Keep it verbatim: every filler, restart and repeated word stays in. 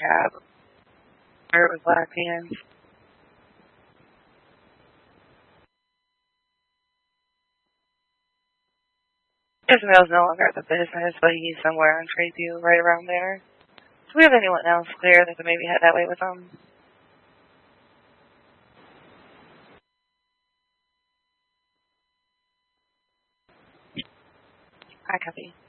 cab. Shirt with black pants. Ismail's no longer at the business, but he's somewhere on Tradeview, right around there. Do we have anyone else clear that could maybe head that way with him? I copy.